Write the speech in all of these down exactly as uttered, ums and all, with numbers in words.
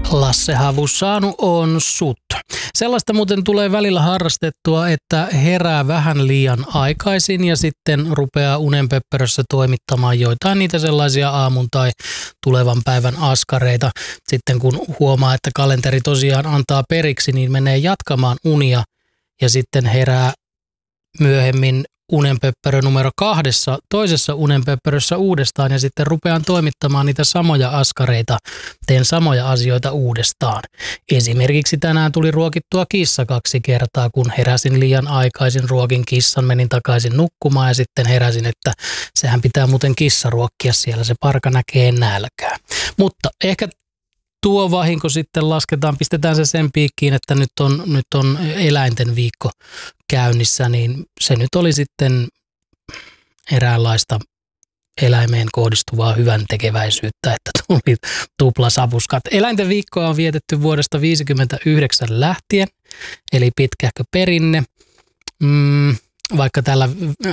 Lasse Havusanu on sut. Sellaista muuten tulee välillä harrastettua, että herää vähän liian aikaisin ja sitten rupeaa unenpöppörössä toimittamaan joitain niitä sellaisia aamun tai tulevan päivän askareita. Sitten kun huomaa, että kalenteri tosiaan antaa periksi, niin menee jatkamaan unia ja sitten herää myöhemmin unenpöppörö numero kahdessa, toisessa unenpöppörössä uudestaan ja sitten rupean toimittamaan niitä samoja askareita, teen samoja asioita uudestaan. Esimerkiksi tänään tuli ruokittua kissa kaksi kertaa, kun heräsin liian aikaisin, ruokin kissan, menin takaisin nukkumaan ja sitten heräsin, että sehän pitää muuten kissa ruokkia siellä, se parka näkee nälkää. Mutta ehkä tuo vahinko sitten lasketaan, pistetään se sen piikkiin, että nyt on, nyt on eläinten viikko käynnissä, niin se nyt oli sitten eräänlaista eläimeen kohdistuvaa hyvän tekeväisyyttä, että tuli tuplasapuskat. Eläinten viikkoa on vietetty vuodesta tuhatyhdeksänsataaviisikymmentäyhdeksän lähtien, eli pitkähkö perinne. Mm, vaikka tällä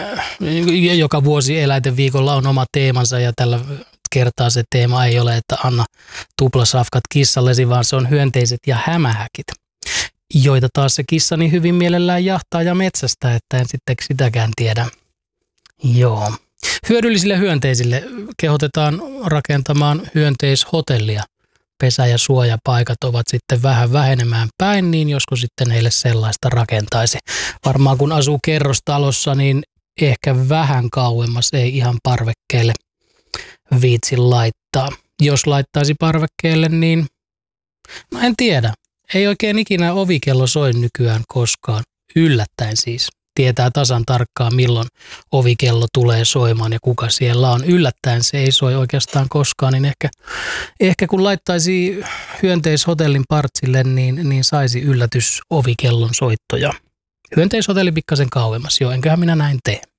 joka vuosi eläinten viikolla on oma teemansa ja tällä kertaa se teema ei ole, että anna tuplasafkat kissallesi, vaan se on hyönteiset ja hämähäkit, joita taas se kissa niin hyvin mielellään jahtaa ja metsästää, että en sitten sitäkään tiedä. Joo. Hyödyllisille hyönteisille kehotetaan rakentamaan hyönteishotellia. Pesä- ja suojapaikat ovat sitten vähän vähenemään päin, niin josko sitten heille sellaista rakentaisi. Varmaan kun asuu kerrostalossa, niin ehkä vähän kauemmas, ei ihan parvekkeelle viitsi laittaa. Jos laittaisi parvekkeelle, niin no en tiedä. Ei oikein ikinä ovikello soi nykyään koskaan. Yllättäen siis. Tietää tasan tarkkaan, milloin ovikello tulee soimaan ja kuka siellä on. Yllättäen se ei soi oikeastaan koskaan, niin ehkä, ehkä kun laittaisi hyönteishotellin partsille, niin, niin saisi yllätys ovikellon soittoja. Hyönteishotelli pikkasen kauemmas, joo, enköhän minä näin tee.